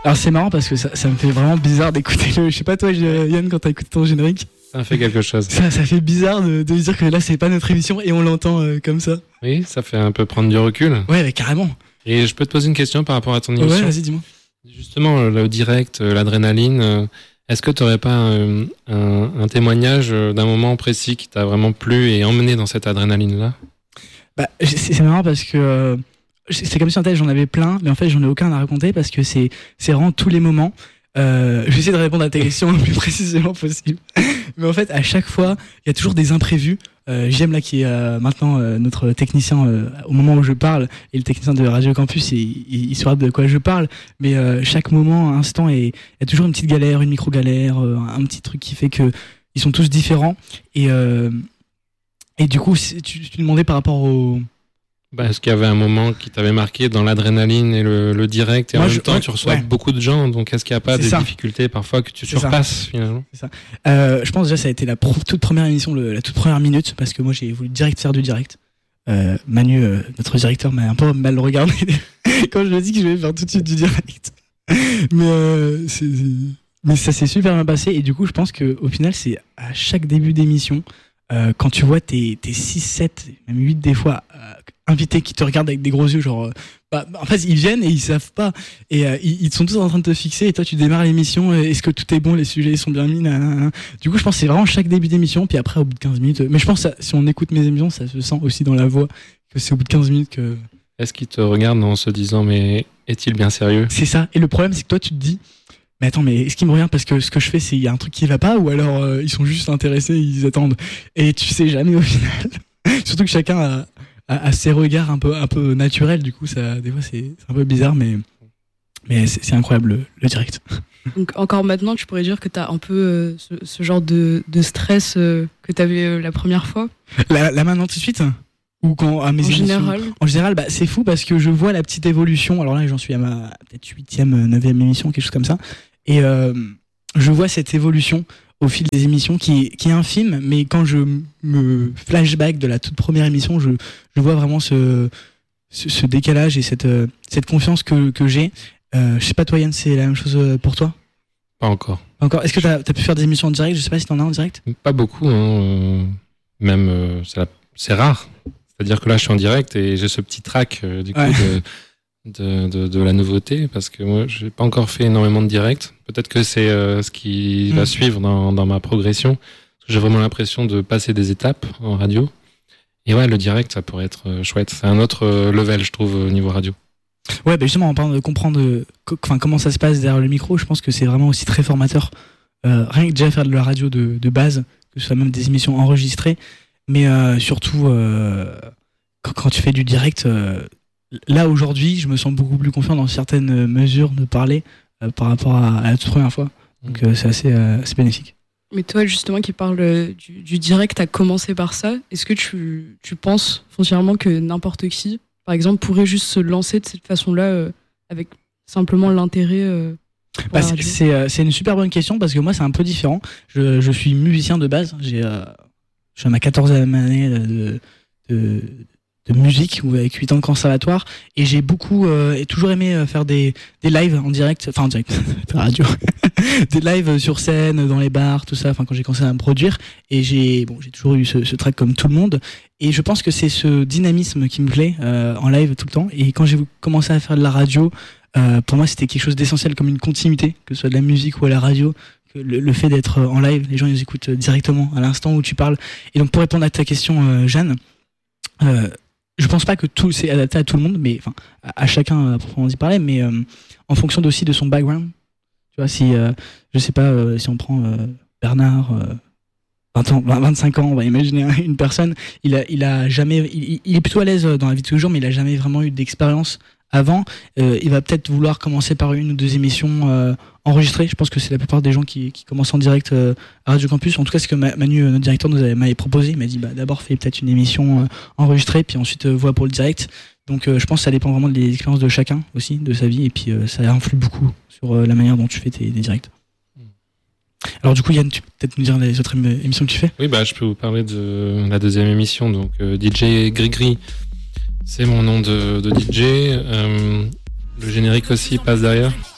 Alors c'est marrant parce que ça me fait vraiment bizarre d'écouter je sais pas toi Yann, quand t'as écouté ton générique. Ça fait quelque chose. Ça fait bizarre de dire que là c'est pas notre émission et on l'entend comme ça. Oui, ça fait un peu prendre du recul. Ouais, carrément. Et je peux te poser une question par rapport à ton émission? Ouais, vas-y, dis-moi. Justement, le direct, l'adrénaline, est-ce que t'aurais pas un témoignage d'un moment précis qui t'a vraiment plu et emmené dans cette adrénaline-là? Bah, c'est marrant parce que c'est comme si en tête j'en avais plein, mais en fait j'en ai aucun à raconter parce que c'est vraiment tous les moments. Je vais essayer de répondre à ta question le plus précisément possible. Mais en fait, à chaque fois, il y a toujours des imprévus. J'aime là qui est maintenant notre technicien au moment où je parle, et le technicien de Radio Campus, il saura de quoi je parle. Mais chaque moment, instant, il y a toujours une petite galère, une micro-galère, un petit truc qui fait que ils sont tous différents. Et du coup, tu demandais par rapport au... Est-ce qu'il y avait un moment qui t'avait marqué dans l'adrénaline et le direct, et en même temps tu reçois beaucoup de gens, donc est-ce qu'il n'y a pas des difficultés parfois que tu surpasses finalement? C'est ça. Je pense déjà ça a été la toute première émission, la toute première minute, parce que moi j'ai voulu direct faire du direct. Manu, notre directeur, m'a un peu mal regardé quand je lui ai dit que je vais faire tout de suite du direct. Mais ça s'est super bien passé, et du coup je pense qu'au final c'est à chaque début d'émission, quand tu vois tes 6, 7, même 8 des fois invités qui te regardent avec des gros yeux, genre en fait ils viennent et ils savent pas, et ils sont tous en train de te fixer, et toi tu démarres l'émission, est-ce que tout est bon, les sujets sont bien mis, nanana. Du coup je pense que c'est vraiment chaque début d'émission, puis après au bout de 15 minutes, mais je pense que si on écoute mes émissions, ça se sent aussi dans la voix que c'est au bout de 15 minutes que... Est-ce qu'ils te regardent en se disant mais est-il bien sérieux? C'est ça, et le problème c'est que toi tu te dis mais attends, mais est-ce qu'ils me regardent parce que ce que je fais, il y a un truc qui va pas, ou alors ils sont juste intéressés, ils attendent, et tu sais jamais au final. Surtout que chacun a ses regards un peu naturels, du coup ça, des fois c'est un peu bizarre, mais c'est incroyable le direct. Donc encore maintenant, tu pourrais dire que t'as un peu ce genre de stress que t'avais la première fois? Là maintenant tout de suite? Ou quand à mes émissions? En général, c'est fou parce que je vois la petite évolution. Alors là, j'en suis à ma peut-être 8e, 9e émission, quelque chose comme ça. Et je vois cette évolution au fil des émissions qui est infime, mais quand je me flashback de la toute première émission, je vois vraiment ce décalage et cette confiance que j'ai. Je sais pas toi Yann, c'est la même chose pour toi? Pas encore. Est-ce que t'as pu faire des émissions en direct? Je sais pas si t'en as en direct. Pas beaucoup, hein. Même c'est rare. C'est-à-dire que là, je suis en direct et j'ai ce petit trac de la nouveauté, parce que moi, j'ai pas encore fait énormément de direct. Peut-être que c'est ce qui va suivre dans ma progression. J'ai vraiment l'impression de passer des étapes en radio. Et ouais, le direct, ça pourrait être chouette. C'est un autre level, je trouve, au niveau radio. Ouais, justement, en parlant de comprendre comment ça se passe derrière le micro, je pense que c'est vraiment aussi très formateur. Rien que déjà faire de la radio de base, que ce soit même des émissions enregistrées, mais surtout quand tu fais du direct, là aujourd'hui je me sens beaucoup plus confiant dans certaines mesures de parler par rapport à la toute première fois, donc c'est assez bénéfique. Mais toi justement qui parles du direct, t'as commencé par ça, est-ce que tu penses foncièrement que n'importe qui par exemple pourrait juste se lancer de cette façon-là avec simplement l'intérêt c'est une super bonne question, parce que moi c'est un peu différent. Je suis musicien de base, je suis à ma 14e année de musique, ou avec 8 ans de conservatoire, et j'ai beaucoup et toujours aimé faire des lives en direct, enfin en direct, radio, des lives sur scène, dans les bars, tout ça, enfin quand j'ai commencé à me produire, et j'ai toujours eu ce track comme tout le monde, et je pense que c'est ce dynamisme qui me plaît en live tout le temps, et quand j'ai commencé à faire de la radio, pour moi c'était quelque chose d'essentiel, comme une continuité, que ce soit de la musique ou à la radio. Le fait d'être en live, les gens ils écoutent directement à l'instant où tu parles. Et donc pour répondre à ta question, Jeanne, je pense pas que tout c'est adapté à tout le monde, mais enfin à chacun à proprement y parler, mais en fonction aussi de son background. Tu vois, si je sais pas, si on prend Bernard, 25 ans, on va imaginer une personne, il est plutôt à l'aise dans la vie de tous les jours, mais il a jamais vraiment eu d'expérience avant. Il va peut-être vouloir commencer par une ou deux émissions enregistrées. Je pense que c'est la plupart des gens qui commencent en direct à Radio Campus. En tout cas, c'est ce que Manu, notre directeur, m'avait proposé. Il m'a dit d'abord fais peut-être une émission enregistrée, puis ensuite vois pour le direct. Donc je pense que ça dépend vraiment des expériences de chacun aussi, de sa vie, et puis ça influe beaucoup sur la manière dont tu fais des directs. Alors du coup Yann, tu peux peut-être nous dire les autres émissions que tu fais? Oui, je peux vous parler de la deuxième émission, donc DJ Grigri. C'est mon nom de DJ. Le générique aussi passe derrière.